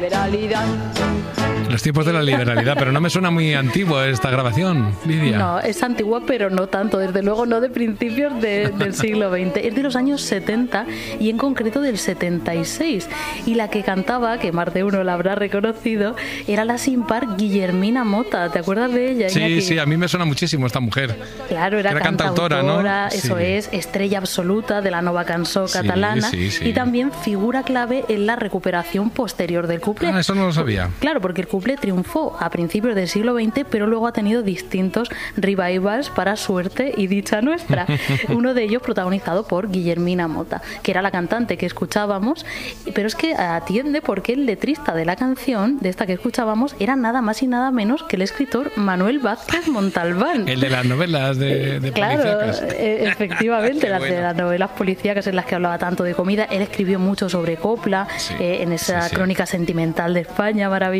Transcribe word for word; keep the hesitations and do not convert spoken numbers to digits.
Liberalidad. Los tiempos de la liberalidad, pero no me suena muy antigua esta grabación, Lidia. No, es antigua, pero no tanto, desde luego no de principios de, del siglo veinte. Es de los años setenta y en concreto del setenta y seis. Y la que cantaba, que más de uno la habrá reconocido, era la sin par Guillermina Motta. ¿Te acuerdas de ella? Sí, Iñaki? sí, a mí me suena muchísimo esta mujer. Claro, era, era cantautora, cantautora, ¿no? eso Sí. es, estrella absoluta de la nova cançó Sí, catalana sí, sí. y también figura clave en la recuperación posterior del cuplé. Ah, eso no lo sabía. Claro, porque el cuplé triunfó a principios del siglo veinte, pero luego ha tenido distintos revivals para suerte y dicha nuestra. Uno de ellos protagonizado por Guillermina Motta, que era la cantante que escuchábamos, pero es que atiende porque el letrista de la canción, de esta que escuchábamos, era nada más y nada menos que el escritor Manuel Vázquez Montalbán. El de las novelas de, de Claro, policíacas. eh, efectivamente, las bueno. de las novelas policíacas en las que hablaba tanto de comida. Él escribió mucho sobre copla, Sí, eh, en esa sí, sí. crónica sentimental de España, maravillosa.